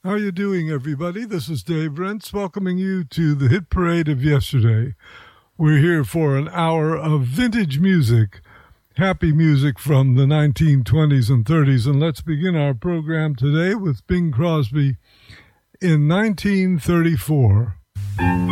How are you doing, everybody? This is Dave Rentz welcoming you to the Hit Parade of yesterday. We're here for an hour of vintage music, happy music from the 1920s and 30s, and let's begin our program today with Bing Crosby in 1934.